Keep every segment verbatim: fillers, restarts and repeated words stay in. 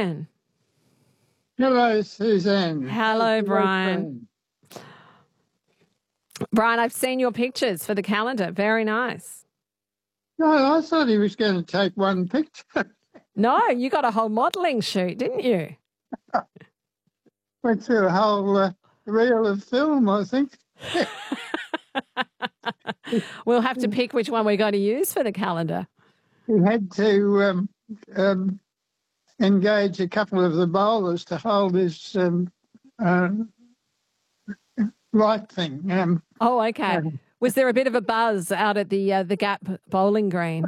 Brian. Hello, Suzanne. Hello, Brian. Brian, I've seen your pictures for the calendar. Very nice. No, I thought he was going to take one picture. No, you got a whole modelling shoot, didn't you? Went through a whole uh, reel of film, I think. We'll have to pick which one we're going to use for the calendar. He had to um, um, engage a couple of the bowlers to hold his um, uh, light thing. Um, oh, okay. Um, Was there a bit of a buzz out at the uh, the Gap bowling green?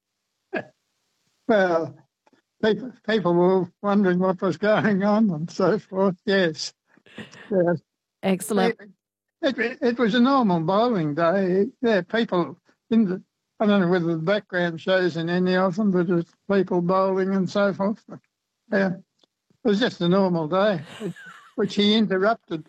Well, people, people were wondering what was going on and so forth, yes. yes. Excellent. It, it, it was a normal bowling day. Yeah, people in the, I don't know whether the background shows in any of them, but there's people bowling and so forth. Yeah, it was just a normal day, which he interrupted.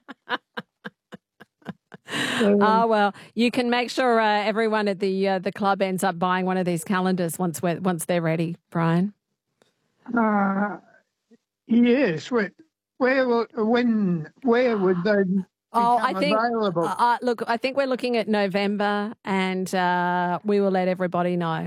Oh, well, you can make sure uh, everyone at the uh, the club ends up buying one of these calendars once we're, once they're ready, Brian. Uh, yes. Where, where will, when, where would they oh, I think, available? Uh, look, I think we're looking at November and uh, we will let everybody know.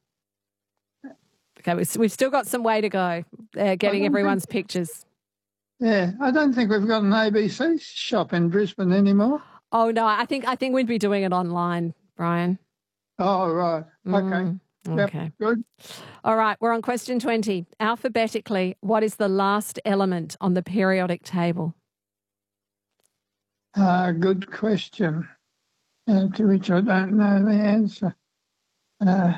Okay, we've, we've still got some way to go uh, getting everyone's think, pictures. Yeah, I don't think we've got an A B C shop in Brisbane anymore. Oh, no, I think I think we'd be doing it online, Brian. Oh, right. Okay. Mm, okay. Yep, good. All right, we're on question twenty. Alphabetically, what is the last element on the periodic table? Uh, good question, uh, to which I don't know the answer. Uh,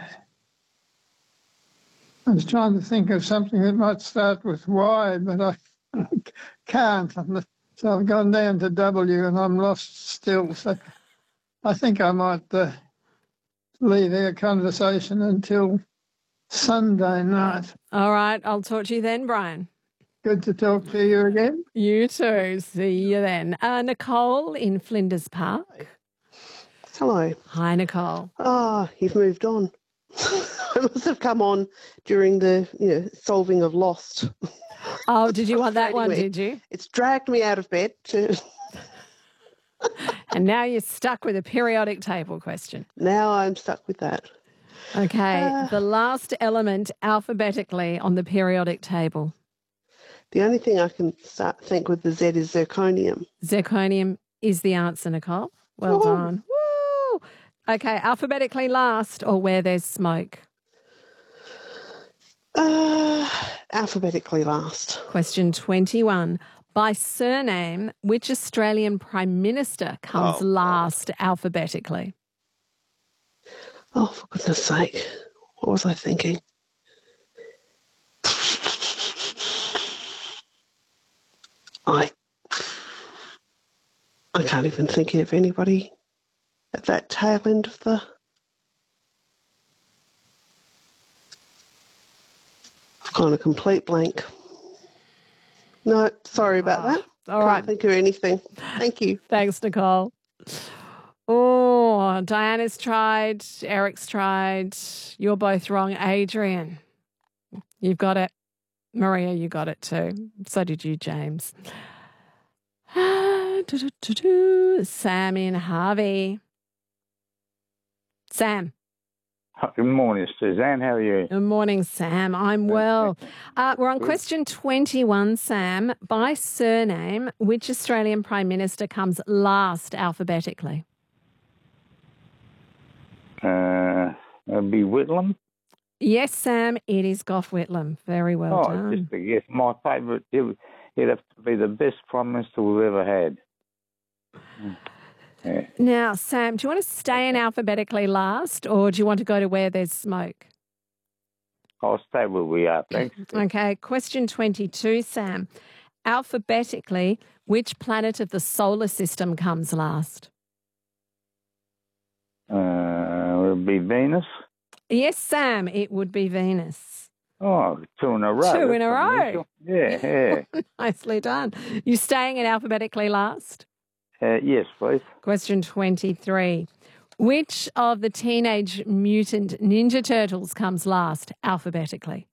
I was trying to think of something that might start with Y, but I can't. So I've gone down to W and I'm lost still. So I think I might uh, leave our conversation until Sunday night. All right. I'll talk to you then, Brian. Good to talk to you again. You too. See you then. Uh, Nicole in Flinders Park. Hello. Hi, Nicole. Ah, oh, you've moved on. I must have come on during the you know, solving of Lost. Oh, did you want that one, did you? It's dragged me out of bed. To... And now you're stuck with a periodic table question. Now I'm stuck with that. Okay, uh, the last element alphabetically on the periodic table. The only thing I can start think with the Z is zirconium. Zirconium is the answer, Nicole. Well Woo. done. Woo! Okay, alphabetically last or where there's smoke? Uh, alphabetically last. Question twenty-one. By surname, which Australian Prime Minister comes oh, last God. alphabetically? Oh, for goodness sake. What was I thinking? I I can't even think of anybody at that tail end of the... I've gone a complete blank. No, sorry about oh, that. All Can't right. think of anything. Thank you. Thanks, Nicole. Oh, Diana's tried. Eric's tried. You're both wrong. Adrian, you've got it. Maria, you got it too. So did you, James. Sam in Harvey. Sam. Good morning, Suzanne. How are you? Good morning, Sam. I'm well. Uh, we're on question twenty-one, Sam. By surname, which Australian Prime Minister comes last alphabetically? Uh, it'd be Whitlam. Yes, Sam, it is Gough Whitlam. Very well oh, done. Just a guess. My favourite, it, it'd have to be the best Prime Minister we've ever had. Yeah. Now, Sam, do you want to stay in alphabetically last or do you want to go to where there's smoke? I'll stay where we are, thanks. Okay, question twenty-two, Sam. Alphabetically, which planet of the solar system comes last? Uh, it would be Venus. Yes, Sam, it would be Venus. Oh, two in a row. Two That's in a row. Yeah, yeah. Nicely done. You staying in alphabetically last? Uh, yes, please. Question twenty-three. Which of the Teenage Mutant Ninja Turtles comes last alphabetically?